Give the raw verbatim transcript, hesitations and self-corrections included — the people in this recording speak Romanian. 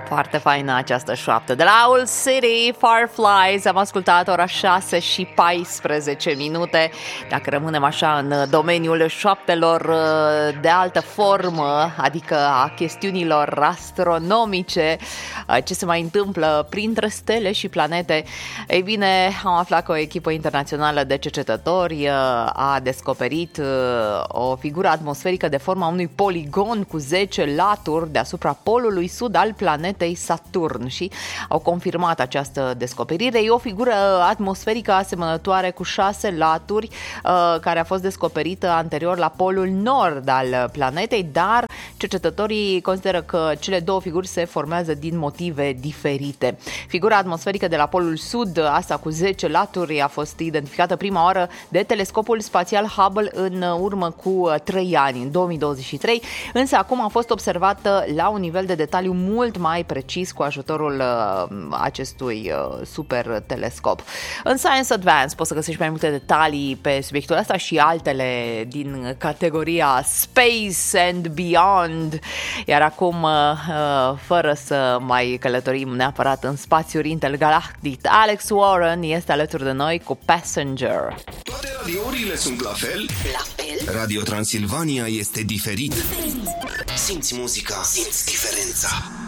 Foarte faină această șoaptă. De la Owl City, Fireflies, am ascultat ora șase și paisprezece minute. Dacă rămânem așa în domeniul șoaptelor de altă formă, adică a chestiunilor astronomice, ce se mai întâmplă printre stele și planete, ei bine, am aflat că o echipă internațională de cercetători a descoperit o figură atmosferică de forma unui poligon cu zece laturi deasupra polului sud al planetei Saturn și au confirmat această descoperire. E o figură atmosferică asemănătoare cu șase laturi care a fost descoperită anterior la polul nord al planetei, dar cercetătorii consideră că cele două figuri se formează din motive diferite. Figura atmosferică de la polul sud, asta cu zece laturi, a fost identificată prima oară de telescopul spațial Hubble în urmă cu trei ani, în două mii douăzeci și trei, însă acum a fost observată la un nivel de detaliu mult mai precis cu ajutorul uh, acestui uh, super telescop. În Science Advance poți să găsești mai multe detalii pe subiectul ăsta și altele din categoria Space and Beyond. Iar acum, uh, fără să mai călătorim neapărat în spațiul intergalactic, Alex Warren este alături de noi cu Passenger. Toate radiourile sunt la fel? La fel? Radio Transilvania este diferit. Diferit. Simți muzica, simți diferența.